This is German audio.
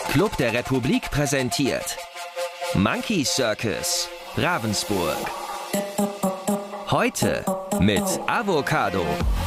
Club der Republik präsentiert Monkey Circus Ravensburg. Heute mit Avocado.